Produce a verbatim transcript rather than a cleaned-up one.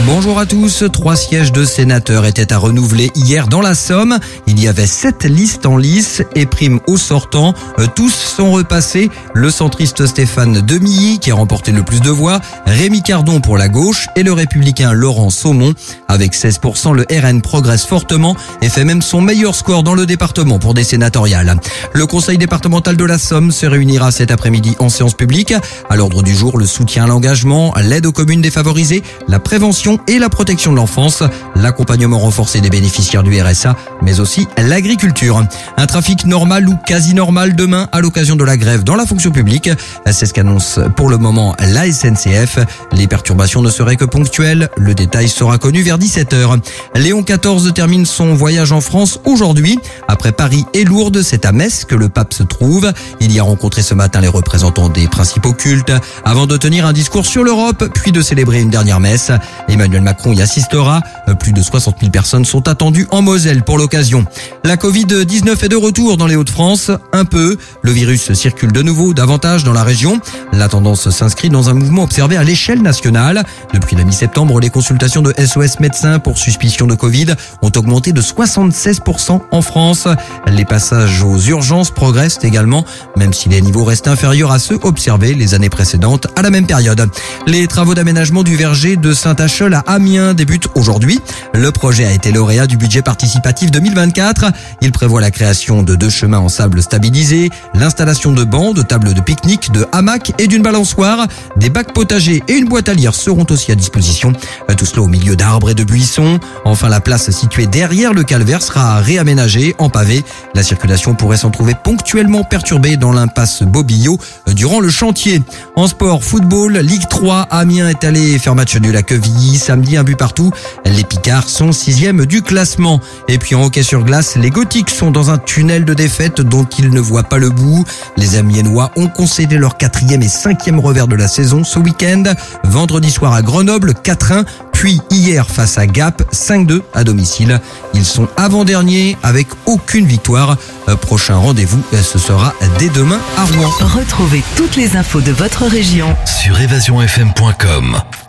Bonjour à tous. Trois sièges de sénateurs étaient à renouveler hier dans la Somme. Il y avait sept listes en lice et prime au sortant. Tous sont repassés. Le centriste Stéphane Demilly qui a remporté le plus de voix, Rémi Cardon pour la gauche et le républicain Laurent Saumon. Avec seize pour cent, le R N progresse fortement et fait même son meilleur score dans le département pour des sénatoriales. Le conseil départemental de la Somme se réunira cet après-midi en séance publique. À l'ordre du jour, le soutien à l'engagement, l'aide aux communes défavorisées, la prévention et la protection de l'enfance, l'accompagnement renforcé des bénéficiaires du R S A, mais aussi l'agriculture. Un trafic normal ou quasi normal demain à l'occasion de la grève dans la fonction publique. C'est ce qu'annonce pour le moment la S N C F. Les perturbations ne seraient que ponctuelles. Le détail sera connu vers dix-sept heures. Léon quatorze termine son voyage en France aujourd'hui. Après Paris et Lourdes, c'est à Metz que le pape se trouve. Il y a rencontré ce matin les représentants des principaux cultes avant de tenir un discours sur l'Europe, puis de célébrer une dernière messe. Emmanuel Macron y assistera. Plus de soixante mille personnes sont attendues en Moselle pour l'occasion. La covid dix-neuf est de retour dans les Hauts-de-France. Un peu. Le virus circule de nouveau davantage dans la région. La tendance s'inscrit dans un mouvement observé à l'échelle nationale. Depuis la mi-septembre, les consultations de S O S médecins pour suspicion de Covid ont augmenté de soixante-seize pour cent en France. Les passages aux urgences progressent également, même si les niveaux restent inférieurs à ceux observés les années précédentes à la même période. Les travaux d'aménagement du verger de Saint-Acheul à Amiens débutent aujourd'hui. Le projet a été lauréat du budget participatif deux mille vingt-quatre. Il prévoit la création de deux chemins en sable stabilisés, l'installation de bancs, de tables de pique-nique, de hamacs et d'une balançoire. Des bacs potagers et une boîte à lire seront aussi à disposition. Tout cela au milieu d'arbres et de buissons. Enfin, la place située derrière le calvaire sera réaménagée en pavé. La circulation pourrait s'en trouver ponctuellement perturbée dans l'impasse Bobillot durant le chantier. En sport, football, Ligue trois, Amiens est allé faire match nul à Quevilly. Samedi, un but partout. Les Picards sont sixième du classement. Et puis en hockey sur glace, les Gothiques sont dans un tunnel de défaite dont ils ne voient pas le bout. Les Amiénois ont concédé leur quatrième et cinquième revers de la saison ce week-end. Vendredi soir à Grenoble, quatre un. Puis hier face à Gap, cinq deux à domicile. Ils sont avant-derniers avec aucune victoire. Prochain rendez-vous, ce sera dès demain à Rouen. Retrouvez toutes les infos de votre région sur évasion f m point com.